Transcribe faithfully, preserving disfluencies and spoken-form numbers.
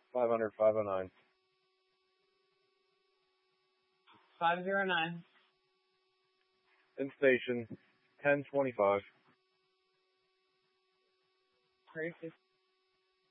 five hundred, five oh nine. five zero nine. In station, ten twenty-five. Gracious.